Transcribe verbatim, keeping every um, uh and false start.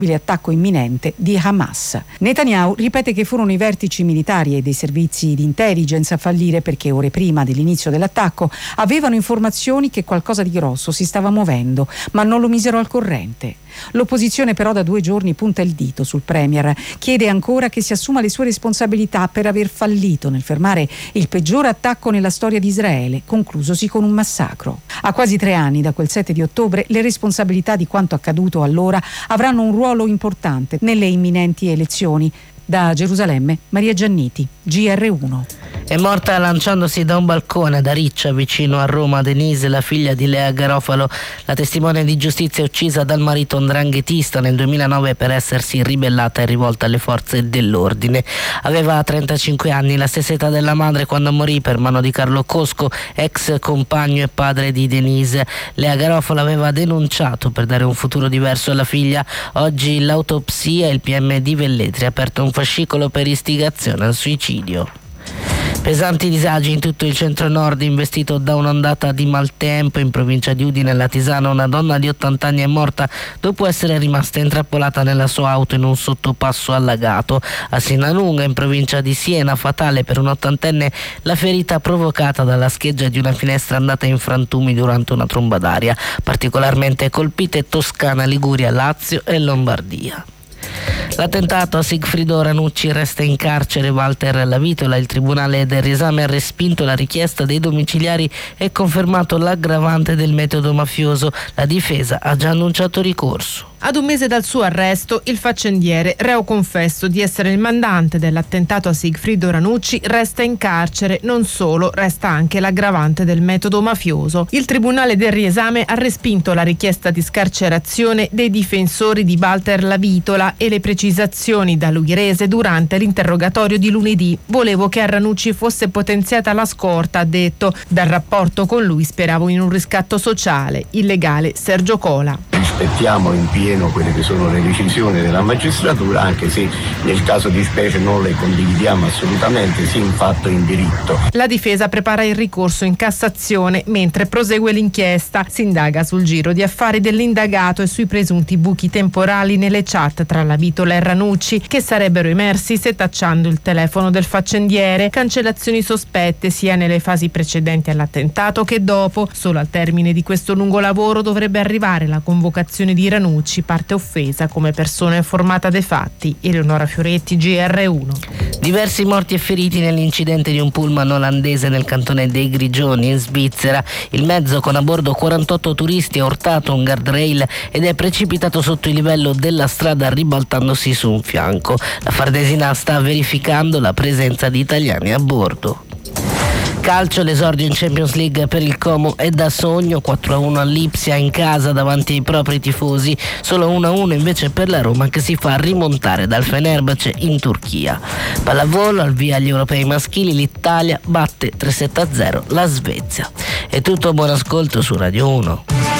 attacco imminente di Hamas. Netanyahu ripete che furono i vertici militari e dei servizi di intelligence a fallire perché ore prima dell'inizio dell'attacco avevano informazioni che qualcosa di grosso si stava muovendo, ma non lo misero al corrente. L'opposizione però da due giorni punta il dito sul premier, chiede ancora che si assuma le sue responsabilità per aver fallito nel fermare il peggiore attacco nella storia di Israele, conclusosi con un massacro. A quasi tre anni da quel sette di ottobre, le responsabilità di quanto accaduto allora avranno un ruolo importante nelle imminenti elezioni. Da Gerusalemme, Maria Gianniti, G R uno. È morta lanciandosi da un balcone da Riccia, vicino a Roma, Denise, la figlia di Lea Garofalo, la testimone di giustizia uccisa dal marito ndranghetista nel duemilanove per essersi ribellata e rivolta alle forze dell'ordine. Aveva trentacinque anni, la stessa età della madre quando morì per mano di Carlo Cosco, ex compagno e padre di Denise. Lea Garofalo aveva denunciato per dare un futuro diverso alla figlia. Oggi l'autopsia e il P M di Velletri ha aperto un fascicolo per istigazione al suicidio. Pesanti disagi in tutto il centro-nord, investito da un'ondata di maltempo. In provincia di Udine, alla Tisana, una donna di ottanta anni è morta dopo essere rimasta intrappolata nella sua auto in un sottopasso allagato. A Sinalunga, in provincia di Siena, fatale per un ottantenne la ferita provocata dalla scheggia di una finestra andata in frantumi durante una tromba d'aria. Particolarmente colpite Toscana, Liguria, Lazio e Lombardia. L'attentato a Sigfrido Ranucci, resta in carcere Walter Lavitola. Il tribunale del riesame ha respinto la richiesta dei domiciliari e confermato l'aggravante del metodo mafioso. La difesa ha già annunciato ricorso. Ad un mese dal suo arresto, il faccendiere, reo confesso di essere il mandante dell'attentato a Sigfrido Ranucci, resta in carcere. Non solo, resta anche l'aggravante del metodo mafioso. Il tribunale del riesame ha respinto la richiesta di scarcerazione dei difensori di Walter Lavitola e le precisazioni da lui rese durante l'interrogatorio di lunedì. Volevo che a Ranucci fosse potenziata la scorta, ha detto. Dal rapporto con lui speravo in un riscatto sociale. Il legale Sergio Cola. Rispettiamo in pieno quelle che sono le decisioni della magistratura, anche se nel caso di specie non le condividiamo assolutamente, sia in fatto e in diritto. La difesa prepara il ricorso in Cassazione mentre prosegue l'inchiesta. Si indaga sul giro di affari dell'indagato e sui presunti buchi temporali nelle chat tra Lavitola e Ranucci che sarebbero emersi setacciando il telefono del faccendiere. Cancellazioni sospette sia nelle fasi precedenti all'attentato che dopo. Solo al termine di questo lungo lavoro dovrebbe arrivare la convocazione di Ranucci, parte offesa come persona informata dei fatti. Eleonora Fioretti, G R uno. Diversi morti e feriti nell'incidente di un pullman olandese nel cantone dei Grigioni, in Svizzera. Il mezzo, con a bordo quarantotto turisti, ha urtato un guardrail ed è precipitato sotto il livello della strada ribaltandosi su un fianco. La Fardesina sta verificando la presenza di italiani a bordo. Calcio, l'esordio in Champions League per il Como è da sogno, quattro a uno all'Ipsia in casa davanti ai propri tifosi, solo uno a uno invece per la Roma che si fa rimontare dal Fenerbahce in Turchia. Pallavolo, al via agli europei maschili, l'Italia batte tre sette a zero la Svezia. È tutto, buon ascolto su Radio uno.